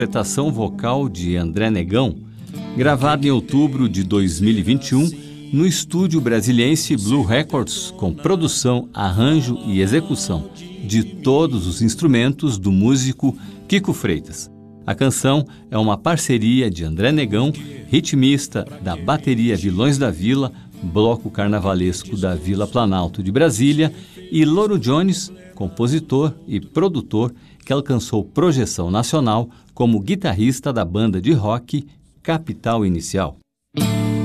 Interpretação vocal de André Negão, gravado em outubro de 2021 no estúdio brasiliense Blue Records, com produção, arranjo e execução de todos os instrumentos do músico Kiko Freitas. A canção é uma parceria de André Negão, ritmista da Bateria Vilões da Vila, bloco carnavalesco da Vila Planalto de Brasília, e Loro Jones, compositor e produtor, que alcançou projeção nacional como guitarrista da banda de rock Capital Inicial.